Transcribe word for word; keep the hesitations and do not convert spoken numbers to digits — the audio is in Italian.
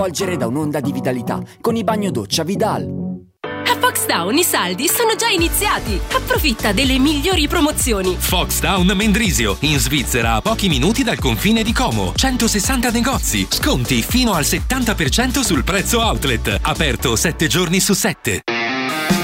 Volgere da un'onda di vitalità con i bagno doccia Vidal. A Foxtown i saldi sono già iniziati. Approfitta delle migliori promozioni. Foxtown Mendrisio, in Svizzera, a pochi minuti dal confine di Como. centosessanta negozi, sconti fino al settanta per cento sul prezzo outlet. Aperto sette giorni su sette.